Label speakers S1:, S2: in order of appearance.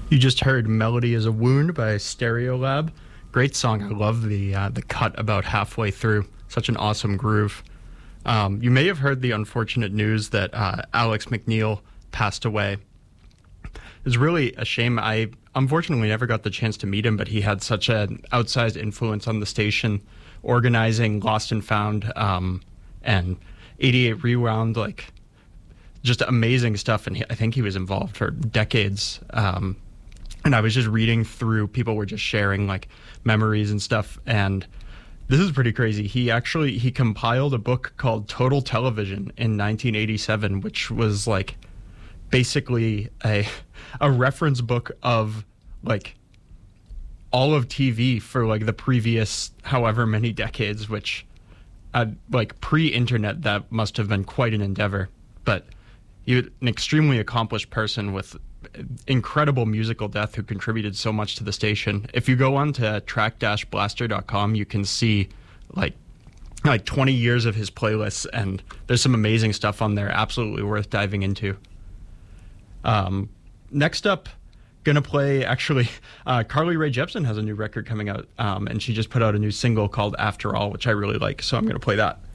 S1: You just heard "Melody Is a Wound" by Stereolab. Great song. I love the cut about halfway through. Such an awesome groove. You may have heard the unfortunate news that Alex McNeil passed away. It's really a shame. I unfortunately never got the chance to meet him, but he had such an outsized influence on the station, organizing Lost and Found and 88 Rewound, like just amazing stuff. And I think he was involved for decades. And I was just reading through, people were just sharing like memories and stuff. And this is pretty crazy. He compiled a book called Total Television in 1987, which was like basically a reference book of like all of TV for like the previous however many decades, which like pre-internet, that must have been quite an endeavor. But you're an extremely accomplished person with incredible musical depth who contributed so much to the station. If you go on to track-blaster.com, you can see like 20 years of his playlists, and there's some amazing stuff on there, absolutely worth diving into. Next up, gonna play actually Carly Rae Jepsen has a new record coming out, and she just put out a new single called After All, which I really like, so I'm gonna play that.